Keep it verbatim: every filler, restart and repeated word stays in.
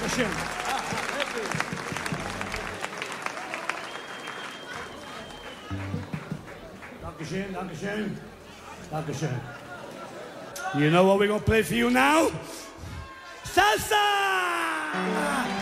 Dankeschön. Dankeschön, Dankeschön. Dankeschön. You know what we're going to play for you now? Salsa!